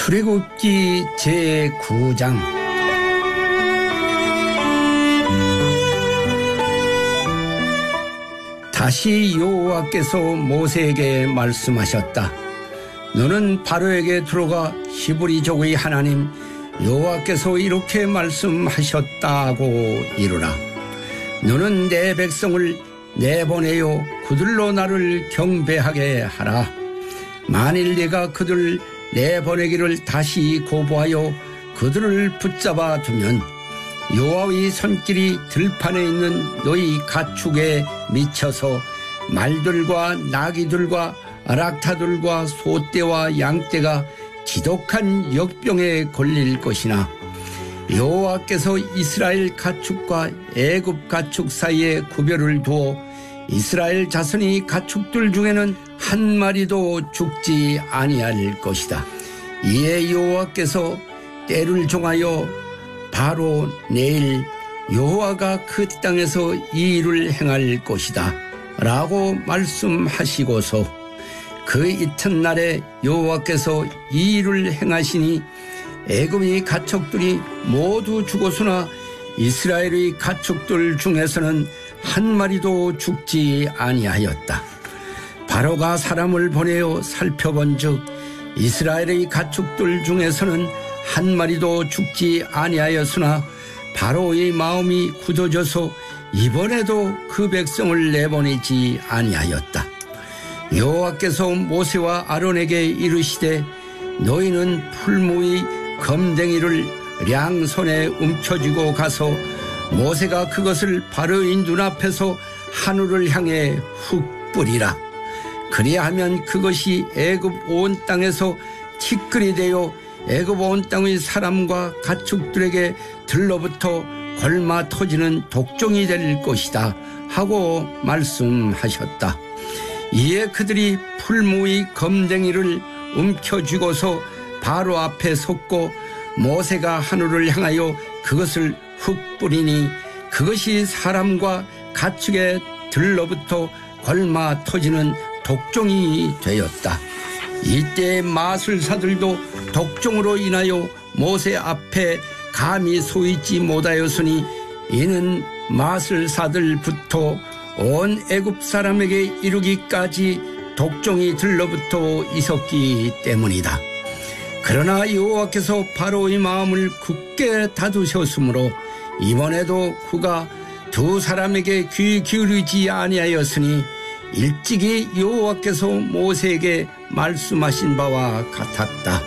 출애굽기 제9장. 다시 여호와께서 모세에게 말씀하셨다. 너는 바로에게 들어가 히브리 족의 하나님 여호와께서 이렇게 말씀하셨다고 이르라. 너는 내 백성을 내보내어 그들로 나를 경배하게 하라. 만일 내가 그들 내보내기를 다시 고부하여 그들을 붙잡아 두면 여호와의 손길이 들판에 있는 너희 가축에 미쳐서 말들과 나귀들과 락타들과 소떼와 양떼가 지독한 역병에 걸릴 것이나 여호와께서 이스라엘 가축과 애굽 가축 사이에 구별을 두어 이스라엘 자손이 가축들 중에는 한 마리도 죽지 아니할 것이다. 이에 여호와께서 때를 정하여 바로 내일 여호와가 그 땅에서 이 일을 행할 것이다 라고 말씀하시고서 그 이튿날에 여호와께서 이 일을 행하시니 애굽의 가축들이 모두 죽었으나 이스라엘의 가축들 중에서는 한 마리도 죽지 아니하였다. 바로가 사람을 보내어 살펴본즉 이스라엘의 가축들 중에서는 한 마리도 죽지 아니하였으나 바로의 마음이 굳어져서 이번에도 그 백성을 내보내지 아니하였다. 여호와께서 모세와 아론에게 이르시되 너희는 풀무의 검댕이를 양손에 움켜쥐고 가서 모세가 그것을 바로의 눈앞에서 하늘을 향해 훅 뿌리라. 그리하면 그것이 애굽 온 땅에서 티끌이 되어 애굽 온 땅의 사람과 가축들에게 들러붙어 걸마 터지는 독종이 될 것이다 하고 말씀하셨다. 이에 그들이 풀무의 검댕이를 움켜쥐고서 바로 앞에 섰고 모세가 하늘을 향하여 그것을 훅 뿌리니 그것이 사람과 가축에 들러붙어 걸마 터지는 독종이 되었다. 이때 마술사들도 독종으로 인하여 모세 앞에 감히 서 있지 못하였으니 이는 마술사들부터 온 애굽 사람에게 이르기까지 독종이 들러붙어 있었기 때문이다. 그러나 여호와께서 바로의 마음을 굳게 닫으셨으므로 이번에도 그가 두 사람에게 귀 기울이지 아니하였으니 일찍이 여호와께서 모세에게 말씀하신 바와 같았다.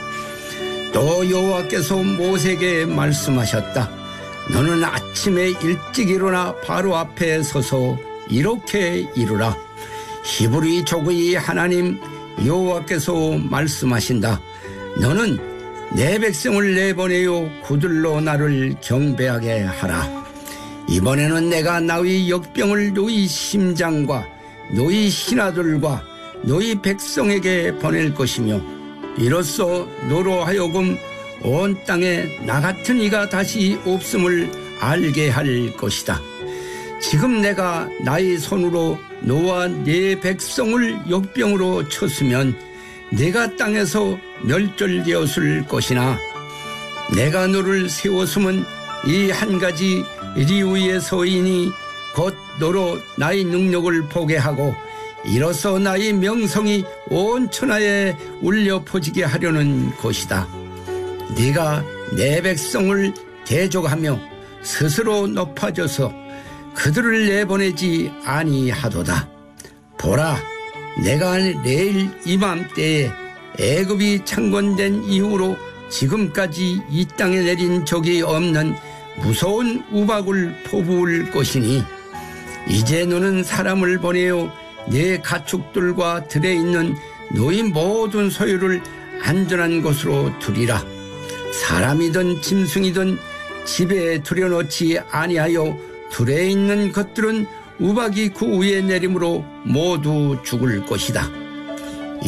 또 여호와께서 모세에게 말씀하셨다. 너는 아침에 일찍 일어나 바로 앞에 서서 이렇게 이르라. 히브리 족의 하나님 여호와께서 말씀하신다. 너는 내 백성을 내보내어 그들로 나를 경배하게 하라. 이번에는 내가 나의 역병을 너희 심장과 너희 신하들과 너희 백성에게 보낼 것이며 이로써 너로 하여금 온 땅에 나 같은 이가 다시 없음을 알게 할 것이다. 지금 내가 나의 손으로 너와 네 백성을 역병으로 쳤으면 내가 땅에서 멸절되었을 것이나 내가 너를 세웠음은 이 한 가지 이유에서이니 곧 너로 나의 능력을 보게 하고 이로써 나의 명성이 온 천하에 울려 퍼지게 하려는 것이다. 네가 내 백성을 대적하며 스스로 높아져서 그들을 내보내지 아니하도다. 보라, 내가 내일 이맘때에 애굽이 창건된 이후로 지금까지 이 땅에 내린 적이 없는 무서운 우박을 퍼부을 것이니 이제 너는 사람을 보내어 내 가축들과 들에 있는 너희 모든 소유를 안전한 곳으로 두리라. 사람이든 짐승이든 집에 들여놓지 아니하여 들에 있는 것들은 우박이 그 위에 내림으로 모두 죽을 것이다.